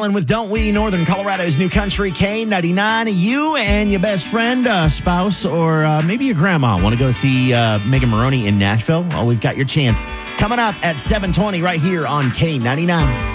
Dylan with Don't We, Northern Colorado's new country, K99. You and your best friend, spouse, or maybe your grandma want to go see Megan Maroney in Nashville? Well, we've got your chance coming up at 7:20 right here on K99.